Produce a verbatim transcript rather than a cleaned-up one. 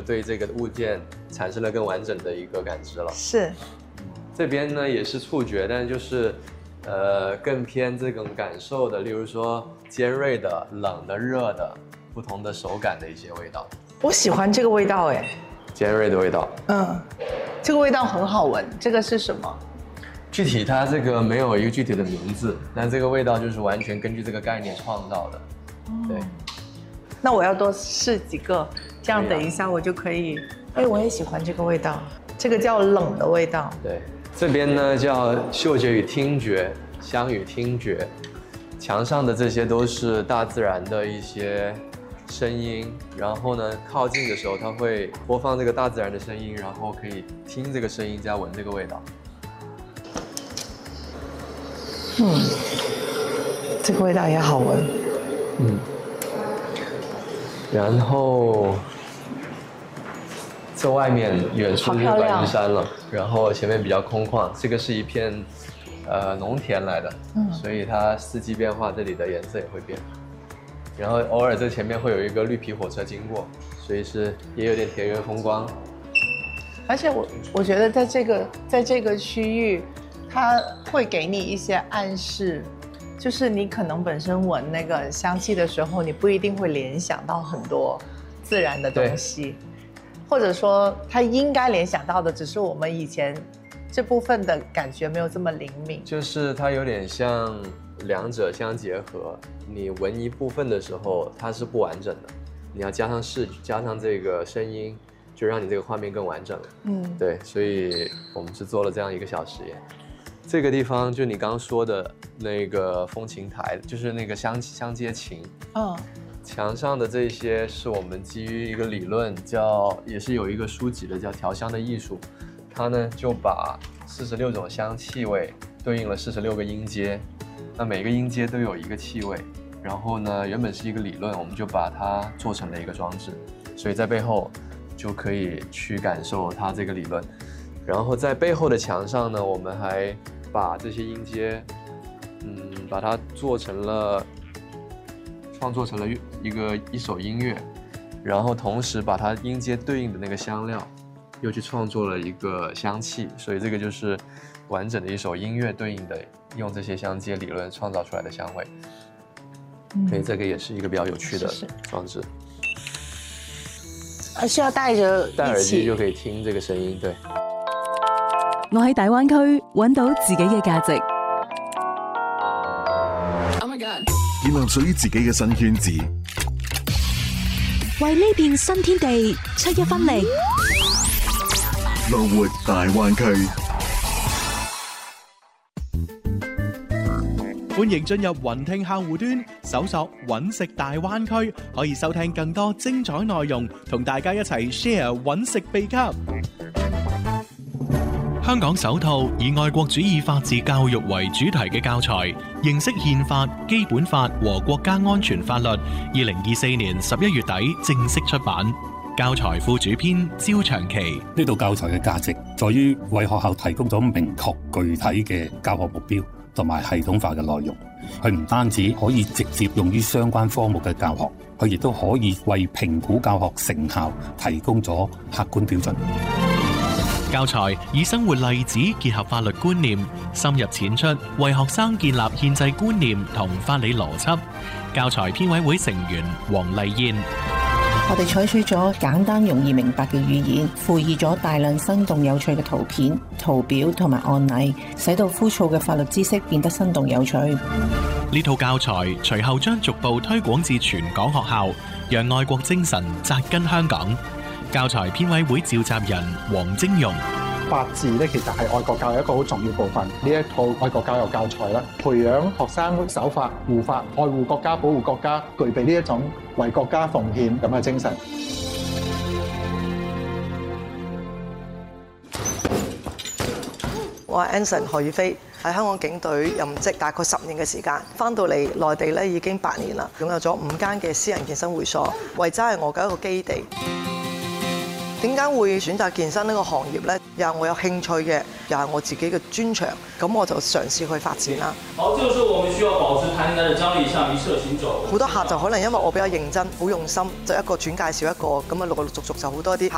对这个物件产生了更完整的一个感知了。 是， 这边呢也是触觉，但就是呃更偏这种感受的，例如说尖锐的、冷的、热的，不同的手感的一些味道。 我喜欢这个味道哎。 尖锐的味道。 嗯，这个味道很好闻。这个是什么？ 具体它这个没有一个具体的名字，但这个味道就是完全根据这个概念创造的。对。 那我要多试几个，这样等一下我就可以。哎，我也喜欢这个味道，这个叫冷的味道。 对，这边呢叫嗅觉与听觉，香与听觉。墙上的这些都是大自然的一些声音，然后呢靠近的时候它会播放这个大自然的声音，然后可以听这个声音加闻这个味道。 嗯，这个味道也好闻。 嗯。然后，这外面远处就是白云山了，然后前面比较空旷，这个是一片，呃，农田来的，嗯，所以它四季变化，这里的颜色也会变。然后偶尔这前面会有一个绿皮火车经过，所以是也有点田园风光。 而且我我觉得在这个在这个区域，它会给你一些暗示。就是你可能本身闻那个香气的时候，你不一定会联想到很多自然的东西，或者说它应该联想到的，只是我们以前这部分的感觉没有这么灵敏。 就是它有点像两者相结合，你闻一部分的时候，它是不完整的，你要加上视觉，加上这个声音，就让你这个画面更完整了。嗯，对，所以我们是做了这样一个小实验。这个地方就你刚刚说的那个风琴台，就是那个相相接琴。嗯，墙上的这些是我们基于一个理论叫，也是有一个书籍的，叫调香的艺术。它呢就把四十六种香气味对应了四十六个音阶，那每个音阶都有一个气味。然后呢，原本是一个理论，我们就把它做成了一个装置，所以在背后就可以去感受它这个理论。然后在背后的墙上呢，我们还把这些音阶，嗯，把它做成了，创作成了一个一首音乐，然后同时把它音阶对应的那个香料，又去创作了一个香气，所以这个就是完整的一首音乐对应的，用这些香阶理论创造出来的香味。嗯，所以这个也是一个比较有趣的装置。 而需要戴着戴耳机就可以聽這個聲音，對。 我喺大灣區揾到自己嘅價值， 建立屬於自己嘅新圈子， 為呢片新天地出一分力。 樂活大灣區。 歡迎進入雲聽客戶端，搜索揾食大灣區，可以收聽更多精彩內容，同大家一齊 share 揾食秘笈。香港首套以愛國主義法治教育為主題嘅教材，認識憲法、基本法和國家安全法律，二零二四年十一月底正式出版。教材副主編焦長期， 呢套教材嘅價值在於為學校提供咗明確具體嘅教學目標同埋系統化嘅內容。佢唔單止可以直接用於相關科目嘅教學，佢亦都可以為評估教學成效提供咗客觀標準。 教材以生活例子結合法律觀念，深入淺出，為學生建立憲制觀念同法理邏輯。教材編委會成員黃麗燕， 我哋採取咗簡單容易明白嘅語言，附以咗大量生動有趣嘅圖片、圖表同埋案例，使到枯燥嘅法律知識變得生動有趣。 呢套教材隨後將逐步推廣至全港學校，讓愛國精神扎根香港。教材編委會召集人黃晶容， 法治咧其實係愛國教育一個好重要部分。呢一套愛國教育教材咧，培養學生守法、護法、愛護國家、保護國家，具備呢一種為國家奉獻咁嘅精神。 我係 Anson 何宇飛，喺香港警隊任職大概十年嘅時間，翻到嚟內地咧已經八年啦，擁有咗五間嘅私人健身會所，維州係我嘅一個基地。點解會選擇健身呢個行業呢？又係我有興趣嘅，又係我自己嘅專長，咁我就嘗試去發展啦。 好，這個時候我們需要保持彈性嘅張力，向一側行走。 好多客就可能因為我比較認真、好用心，就一個轉介紹一個，咁啊陸陸續續就好多啲客